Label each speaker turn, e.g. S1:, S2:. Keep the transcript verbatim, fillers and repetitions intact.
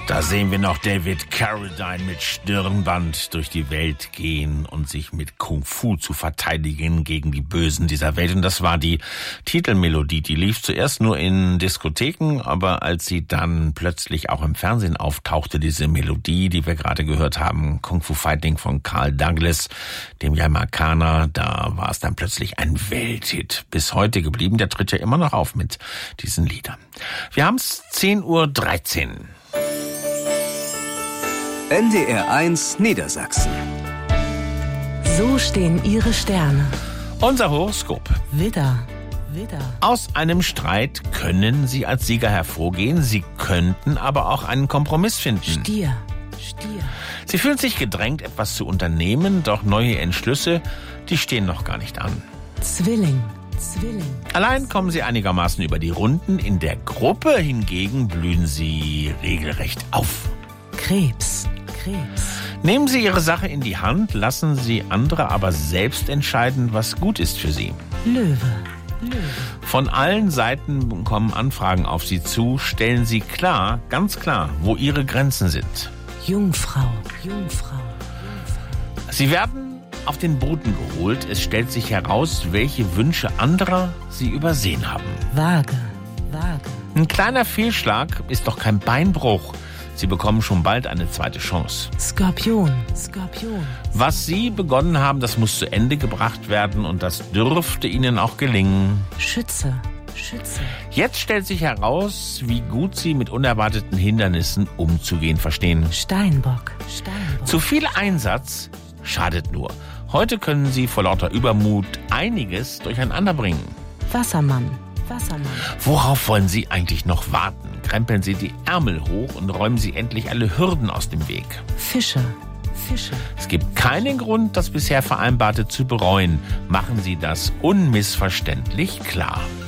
S1: Da sehen wir noch David Carradine mit Stirnband durch die Welt gehen und sich mit Kung Fu zu verteidigen gegen die Bösen dieser Welt. Und das war die Titelmelodie. Die lief zuerst nur in Diskotheken, aber als sie dann plötzlich auch im Fernsehen auftauchte, diese Melodie, die wir gerade gehört haben, Kung Fu Fighting von Carl Douglas, dem Jamaikaner, da war es dann plötzlich ein Welthit. Bis heute geblieben. Der tritt ja immer noch auf mit diesen Liedern. Wir haben es zehn Uhr dreizehn.
S2: N D R eins Niedersachsen.
S3: So stehen Ihre Sterne.
S1: Unser Horoskop.
S3: Widder, Widder.
S1: Aus einem Streit können Sie als Sieger hervorgehen. Sie könnten aber auch einen Kompromiss finden.
S3: Stier, Stier.
S1: Sie fühlen sich gedrängt, etwas zu unternehmen, doch neue Entschlüsse, die stehen noch gar nicht an.
S3: Zwilling, Zwilling.
S1: Allein kommen Sie einigermaßen über die Runden. In der Gruppe hingegen blühen Sie regelrecht auf.
S3: Krebs, Krebs.
S1: Nehmen Sie Ihre Sache in die Hand, lassen Sie andere aber selbst entscheiden, was gut ist für Sie.
S3: Löwe, Löwe.
S1: Von allen Seiten kommen Anfragen auf Sie zu. Stellen Sie klar, ganz klar, wo Ihre Grenzen sind.
S3: Jungfrau, Jungfrau, Jungfrau.
S1: Sie werden auf den Boden geholt. Es stellt sich heraus, welche Wünsche anderer Sie übersehen haben.
S3: Waage, Waage.
S1: Ein kleiner Fehlschlag ist doch kein Beinbruch. Sie bekommen schon bald eine zweite Chance.
S3: Skorpion, Skorpion.
S1: Was Sie begonnen haben, das muss zu Ende gebracht werden und das dürfte Ihnen auch gelingen.
S3: Schütze, Schütze.
S1: Jetzt stellt sich heraus, wie gut Sie mit unerwarteten Hindernissen umzugehen verstehen.
S3: Steinbock, Steinbock.
S1: Zu viel Einsatz schadet nur. Heute können Sie vor lauter Übermut einiges durcheinander bringen.
S3: Wassermann, Wassermann.
S1: Worauf wollen Sie eigentlich noch warten? Krempeln Sie die Ärmel hoch und räumen Sie endlich alle Hürden aus dem Weg.
S3: Fische, Fische.
S1: Es gibt keinen Grund, das bisher Vereinbarte zu bereuen. Machen Sie das unmissverständlich klar.